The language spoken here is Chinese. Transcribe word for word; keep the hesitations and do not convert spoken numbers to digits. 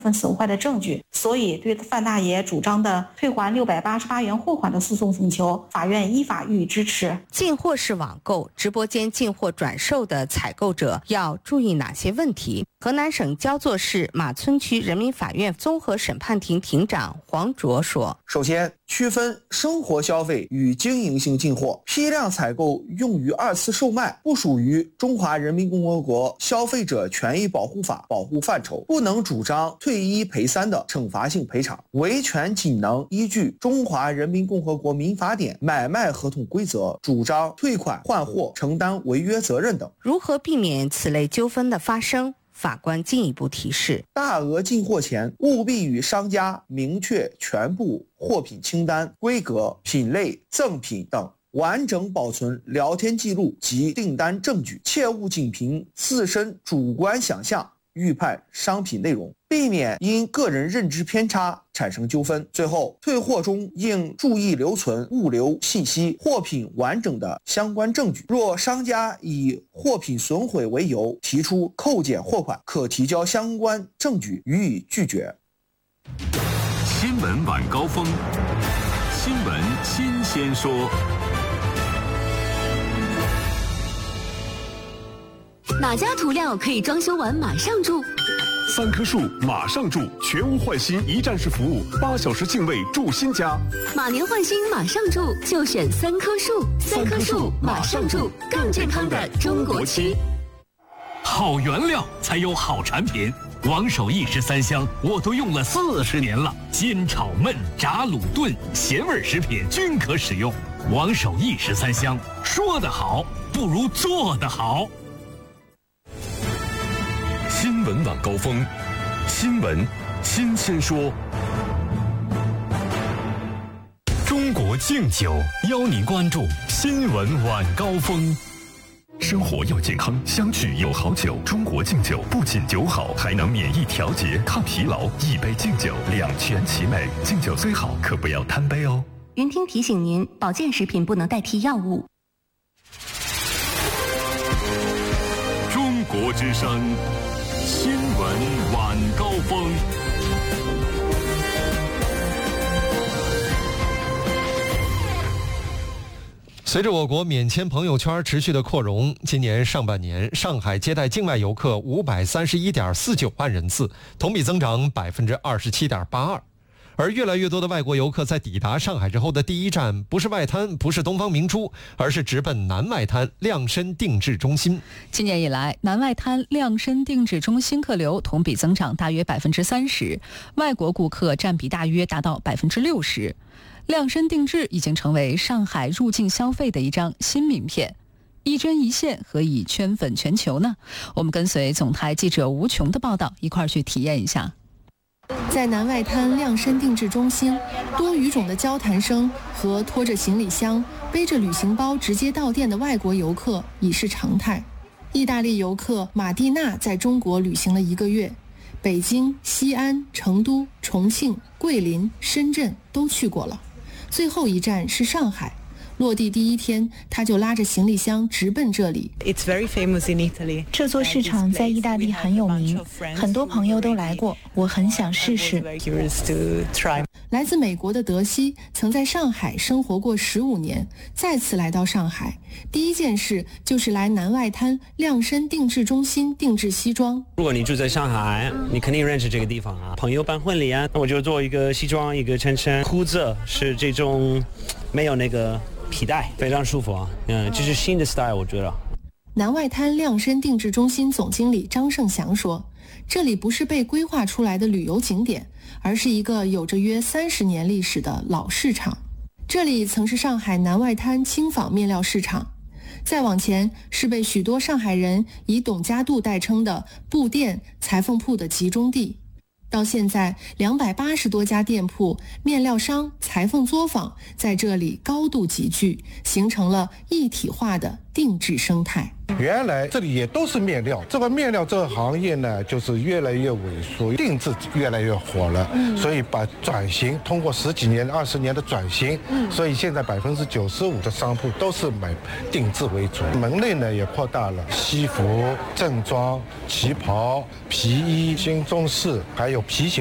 分损坏的证据，所以对范大爷主张的退还六百八十八元货款的诉讼请求，法院依法予以支持。 进货式网购、直播间进货转售的采购者要注意哪些问题？河南省焦作市马村区人民法院综合审判庭庭长黄卓说： 首先，区分生活消费与经营性进货，批量采购用于二次售卖，不属于中华人民共和国消费者权益保护法保护范畴，不能主张退一赔三的惩罚性赔偿，维权仅能依据中华人民共和国民法典买卖合同规则主张退款换货，承担违约责任等。 如何避免此类纠纷的发生？法官进一步提示： 大额进货前，务必与商家明确全部货品清单、规格、品类、赠品等，完整保存聊天记录及订单证据，切勿仅凭自身主观想象预判商品内容，避免因个人认知偏差产生纠纷。最后，退货中应注意留存物流信息、货品完整的相关证据。若商家以货品损毁为由提出扣减货款，可提交相关证据予以拒绝。 新闻晚高峰，新闻新鲜说。 哪家涂料可以装修完马上住？ 三棵树马上住，全屋换新一站式服务，八小时净位住新家。 马年换新马上住，就选三棵树。三棵树马上住，更健康的中国漆。 好原料才有好产品。王守义十三香我都用了四十年了，煎炒焖炸卤炖咸味食品均可使用。王守义十三香，说得好不如做得好。 新闻晚高峰，新闻新鲜说。 中国敬酒邀您关注新闻晚高峰。 生活要健康，相聚有好酒。中国敬酒不仅酒好，还能免疫调节、抗疲劳。一杯敬酒，两全其美。敬酒虽好，可不要贪杯哦。 云听提醒您，保健食品不能代替药物。 中国之声，新闻晚高峰。 随着我国免签朋友圈持续的扩容，今年上半年上海接待境外游客五百三十一点四九万人次，同比增长百分之二十七点八二。而越来越多的外国游客在抵达上海之后的第一站不是外滩，不是东方明珠，而是直奔南外滩量身定制中心。 今年以来，南外滩量身定制中心客流同比增长大约百分之三十，外国顾客占比大约达到百分之六十。量身定制已经成为上海入境消费的一张新名片。一针一线，何以圈粉全球呢？我们跟随总台记者吴琼的报道，一块儿去体验一下。 在南外滩量身定制中心，多语种的交谈声和拖着行李箱、背着旅行包直接到店的外国游客已是常态。意大利游客马蒂娜在中国旅行了一个月，北京、西安、成都、重庆、桂林、深圳都去过了。最后一站是上海，落地第一天，他就拉着行李箱直奔这里。 这座市场在意大利很有名，很多朋友都来过，我很想试试。 来自美国的德西曾在上海生活过十五年，再次来到上海，第一件事就是来南外滩量身定制中心定制西装。 如果你住在上海，你肯定认识这个地方啊，朋友办婚礼啊，那我就做一个西装，一个衬衫，裤子是这种没有那个皮带，非常舒服啊，嗯，这是新的 style， 我觉得。 南外滩量身定制中心总经理张胜祥说，这里不是被规划出来的旅游景点，而是一个有着约三十年历史的老市场。这里曾是上海南外滩轻纺面料市场，再往前是被许多上海人以董家渡代称的布店、裁缝铺的集中地。到现在，两百八十多家店铺、面料商、裁缝作坊在这里高度集聚，形成了一体化的定制生态。 原来这里也都是面料，这个面料这个行业呢，就是越来越萎缩，定制越来越火了，嗯、所以把转型通过十几年、二十年的转型，嗯、所以现在百分之九十五的商铺都是买定制为主，门类呢也扩大了，西服、正装、旗袍、皮衣、新中式，还有皮鞋。